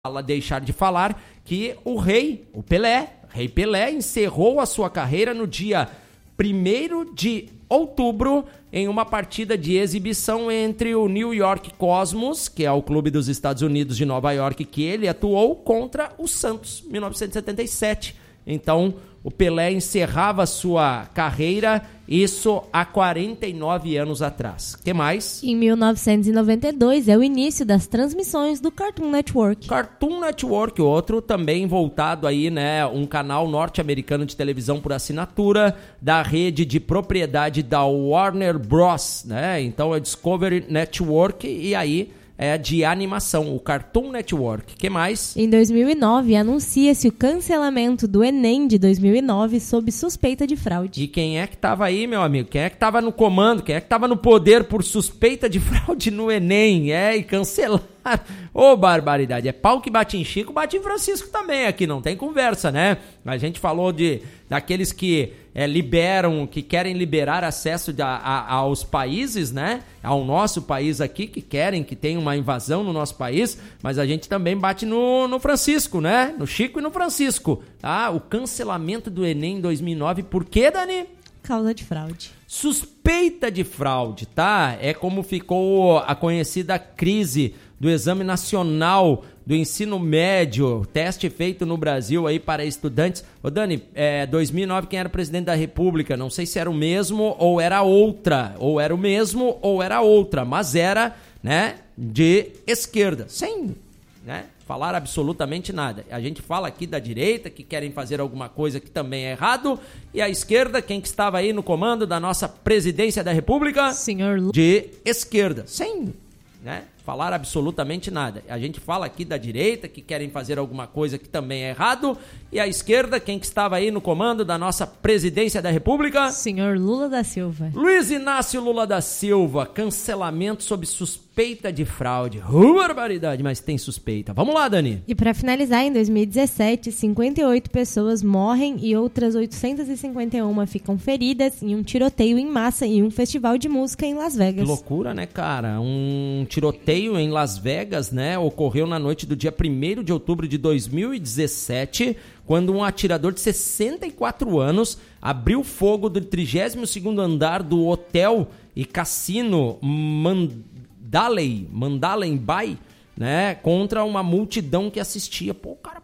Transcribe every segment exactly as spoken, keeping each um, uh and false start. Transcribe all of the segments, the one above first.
deixar de falar que o rei, o Pelé, rei Pelé, encerrou a sua carreira no dia primeiro de outubro em uma partida de exibição entre o New York Cosmos, que é o clube dos Estados Unidos de Nova York, que ele atuou, contra o Santos, mil novecentos e setenta e sete. Então, o Pelé encerrava sua carreira, isso há quarenta e nove anos atrás. Que mais? Em mil novecentos e noventa e dois é o início das transmissões do Cartoon Network. Cartoon Network, outro também voltado aí, né, um canal norte-americano de televisão por assinatura da rede de propriedade da Warner Bros, né? Então é Discovery Network e aí é de animação, o Cartoon Network. Que mais? Em dois mil e nove, anuncia-se o cancelamento do Enem de dois mil e nove sob suspeita de fraude. E quem é que estava aí, meu amigo? Quem é que estava no comando? Quem é que estava no poder por suspeita de fraude no Enem? É, e cancelar. Ô, oh, barbaridade. É pau que bate em Chico, bate em Francisco também aqui, não tem conversa, né? A gente falou de daqueles que é, liberam, que querem liberar acesso de, a, a, aos países, né? Ao nosso país aqui, que querem que tenha uma invasão no nosso país, mas a gente também bate no, no Francisco, né? No Chico e no Francisco. Ah, o cancelamento do Enem em dois mil e nove, por quê, Dani? Causa de fraude. Suspeita de fraude, tá? É como ficou a conhecida crise do Exame Nacional do Ensino Médio, teste feito no Brasil aí para estudantes. Ô Dani, é, dois mil e nove quem era o presidente da República? Não sei se era o mesmo ou era outra, ou era o mesmo ou era outra, mas era, né, de esquerda, sem, né, falar absolutamente nada. A gente fala aqui da direita, que querem fazer alguma coisa que também é errado, e a esquerda, quem que estava aí no comando da nossa presidência da República? Senhor Lula. De esquerda, sem, né, falar absolutamente nada. A gente fala aqui da direita, que querem fazer alguma coisa que também é errado, e a esquerda, quem que estava aí no comando da nossa presidência da República? Senhor Lula da Silva. Luiz Inácio Lula da Silva, cancelamento sob suspeita de fraude. Uh, barbaridade, mas tem suspeita. Vamos lá, Dani. E para finalizar, em dois mil e dezessete, cinquenta e oito pessoas morrem e outras oitocentas e cinquenta e uma ficam feridas em um tiroteio em massa em um festival de música em Las Vegas. Que loucura, né, cara? Um tiroteio em Las Vegas, né, ocorreu na noite do dia primeiro de outubro de dois mil e dezessete, quando um atirador de sessenta e quatro anos abriu fogo do trigésimo segundo andar do hotel e cassino Mandalay, Mandalay Bay, né, contra uma multidão que assistia. Pô, o cara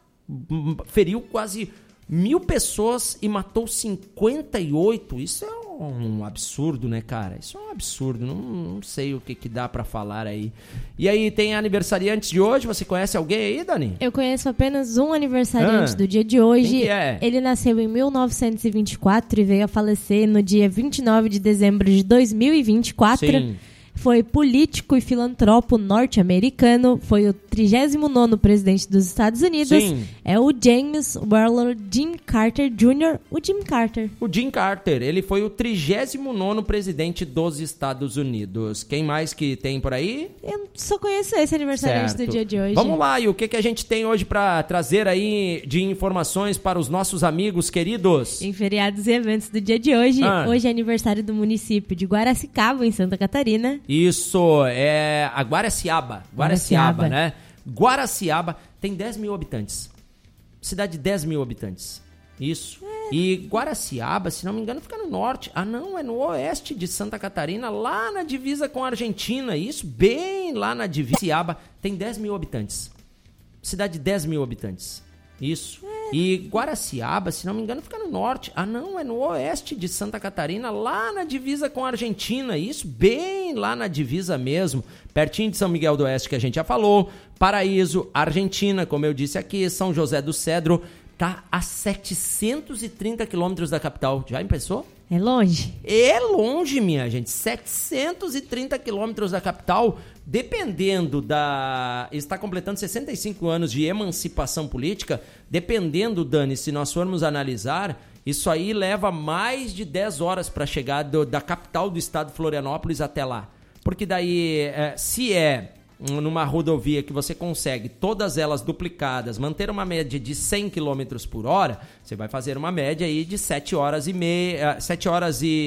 feriu quase mil pessoas e matou cinquenta e oito. Isso é um absurdo, né, cara? Isso é um absurdo. Não, não sei o que, que dá pra falar aí. E aí, tem aniversariantes de hoje? Você conhece alguém aí, Dani? Eu conheço apenas um aniversariante ah, do dia de hoje. Quem que é? Ele nasceu em mil novecentos e vinte e quatro e veio a falecer no dia vinte e nove de dezembro de dois mil e vinte e quatro. Sim. Foi político e filantropo norte-americano, foi o trigésimo nono presidente dos Estados Unidos. Sim. É o James Warlord Jim Carter Júnior, o Jim Carter. O Jim Carter, ele foi o trigésimo nono presidente dos Estados Unidos. Quem mais que tem por aí? Eu só conheço esse aniversariante certo. do dia de hoje. Vamos lá, e o que, que a gente tem hoje para trazer aí de informações para os nossos amigos queridos? Em feriados e eventos do dia de hoje, ah. hoje é aniversário do município de Guaracicaba, em Santa Catarina. Isso, é a Guaraciaba, Guaraciaba, Guaraciaba, né? Guaraciaba tem dez mil habitantes. Cidade de dez mil habitantes. Isso. É. E Guaraciaba, se não me engano, fica no norte. Ah, não, é no oeste de Santa Catarina, lá na divisa com a Argentina. Isso, bem lá na divisa. Guaraciaba tem dez mil habitantes. Cidade de dez mil habitantes. Isso. É. E Guaraciaba, se não me engano, fica no norte. Ah, não, é no oeste de Santa Catarina, lá na divisa com a Argentina. Isso, bem lá na divisa mesmo, pertinho de São Miguel do Oeste, que a gente já falou. Paraíso, Argentina, como eu disse aqui, São José do Cedro, tá a setecentos e trinta quilômetros da capital. Já pensou? É longe? É longe, minha gente. setecentos e trinta quilômetros da capital, dependendo da... Está completando sessenta e cinco anos de emancipação política. Dependendo, Dani, se nós formos analisar, isso aí leva mais de dez horas para chegar do, da capital do estado de Florianópolis até lá. Porque daí, é, se é numa rodovia que você consegue todas elas duplicadas, manter uma média de cem quilômetros por hora, você vai fazer uma média aí de sete horas e meia, sete horas e,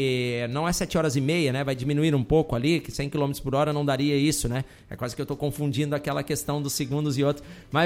e não é sete horas e meia, né? Vai diminuir um pouco ali, que cem quilômetros por hora não daria isso, né? É quase que eu tô confundindo aquela questão dos segundos e outros. Mas